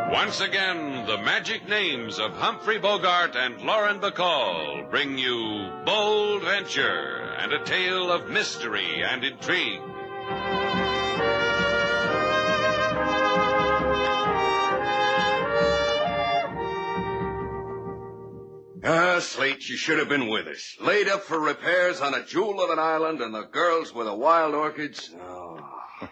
Once again, the magic names of Humphrey Bogart and Lauren Bacall bring you Bold Venture and a tale of mystery and intrigue. Slate, you should have been with us. Laid up for repairs on a jewel of an island and the girls with the wild orchids. Oh.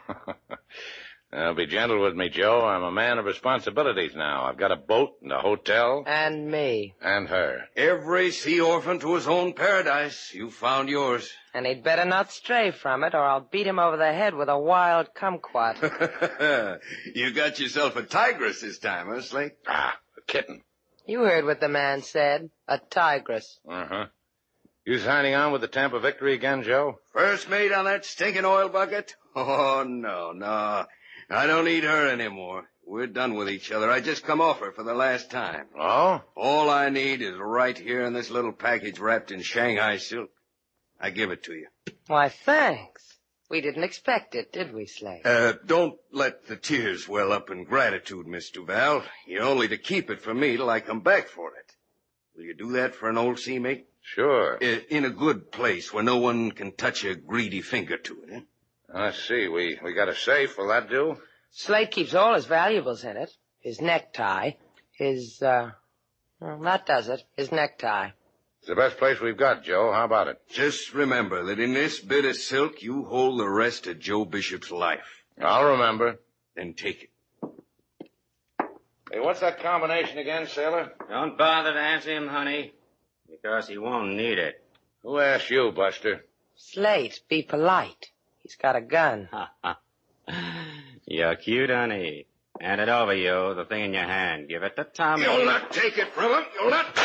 Be gentle with me, Joe. I'm a man of responsibilities now. I've got a boat and a hotel. And me. And her. Every sea orphan to his own paradise. You found yours. And he'd better not stray from it, or I'll beat him over the head with a wild kumquat. You got yourself a tigress this time, huh, Slate? A kitten. You heard what the man said. A tigress. Uh-huh. You signing on with the Tampa Victory again, Joe? First mate on that stinking oil bucket? Oh, no. I don't need her anymore. We're done with each other. I just come off her for the last time. Oh? All I need is right here in this little package wrapped in Shanghai silk. I give it to you. Why, thanks. We didn't expect it, did we, Slate? Don't let the tears well up in gratitude, Miss Duval. You're only to keep it for me till I come back for it. Will you do that for an old sea mate? Sure. In a good place where no one can touch a greedy finger to it, eh? Let's see. We got a safe. Will that do? Slate keeps all his valuables in it. His necktie. That does it. His necktie. It's the best place we've got, Joe. How about it? Just remember that in this bit of silk, you hold the rest of Joe Bishop's life. I'll remember. Then take it. Hey, what's that combination again, sailor? Don't bother to answer him, honey, because he won't need it. Who asked you, Buster? Slate, be polite. He's got a gun. You're cute, honey. Hand it over, you, the thing in your hand. Give it to Tommy. You'll not take it from him. You'll not.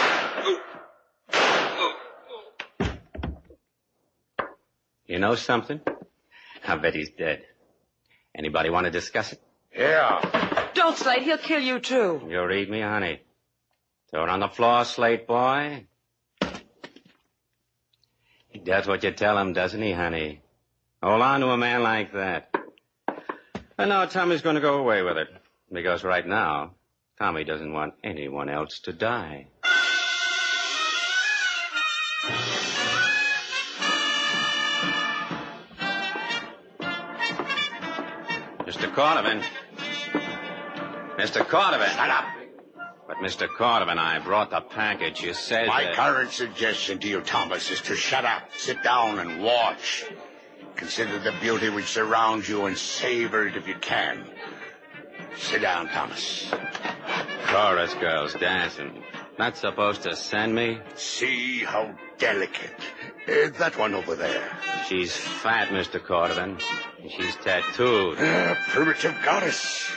You know something? I bet he's dead. Anybody want to discuss it? Yeah. Don't, Slate. He'll kill you, too. You read me, honey. Throw it on the floor, Slate boy. He does what you tell him, doesn't he, honey? Hold on to a man like that. And now Tommy's going to go away with it. Because right now, Tommy doesn't want anyone else to die. Mr. Cordovan. Mr. Cordovan. Shut up. But, Mr. Cordovan, I brought the package. You said My that... current suggestion to you, Thomas, is to shut up, sit down, and watch. Consider the beauty which surrounds you and savor it if you can. Sit down, Thomas. Chorus girls dancing. Not supposed to send me? See how delicate. That one over there. She's fat, Mr. Cordovan. And she's tattooed. Primitive goddess.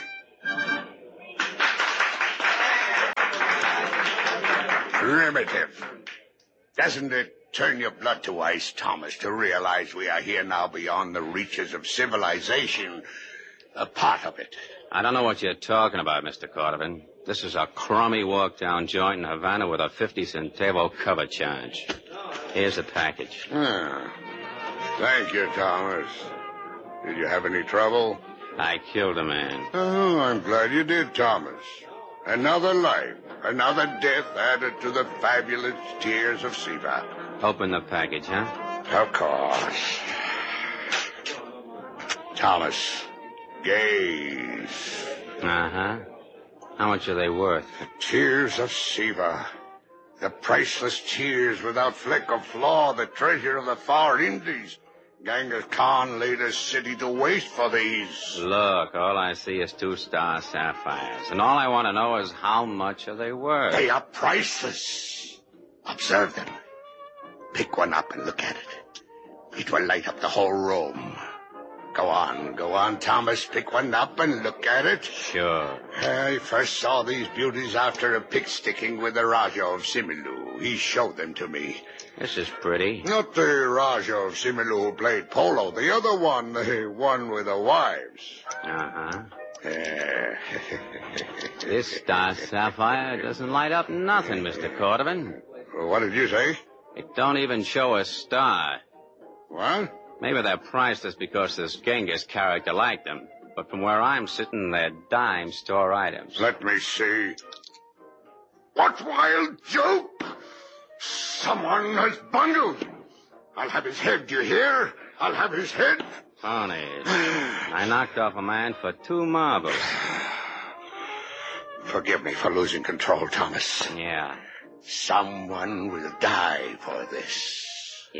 Primitive. Doesn't it turn your blood to ice, Thomas, to realize we are here now beyond the reaches of civilization, a part of it? I don't know what you're talking about, Mr. Cordovan. This is a crummy walk-down joint in Havana with a 50-centavo cover charge. Here's the package. Thank you, Thomas. Did you have any trouble? I killed a man. Oh, I'm glad you did, Thomas. Another life, another death added to the fabulous Tears of Siva. Open the package, huh? Of course. Thomas, gaze. Uh-huh. How much are they worth? Tears of Siva. The priceless tears without fleck or flaw, the treasure of the far Indies. Genghis Khan laid a city to waste for these. Look, all I see is 2-star sapphires. And all I want to know is how much are they worth? They are priceless. Observe them. Pick one up and look at it. It will light up the whole room. Go on, Thomas. Pick one up and look at it. Sure. I first saw these beauties after a pick-sticking with the Raja of Similu. He showed them to me. This is pretty. Not the Raja of Similu who played polo. The other one, the one with the wives. Uh-huh. This star sapphire doesn't light up nothing, Mr. Cordovan. What did you say? It don't even show a star. What? Maybe they're priceless because this Genghis character liked them. But from where I'm sitting, they're dime store items. Let me see. What wild joke! Someone has bundled. I'll have his head, do you hear? I'll have his head. Phonies. I knocked off a man for 2 marbles. Forgive me for losing control, Thomas. Yeah. Someone will die for this.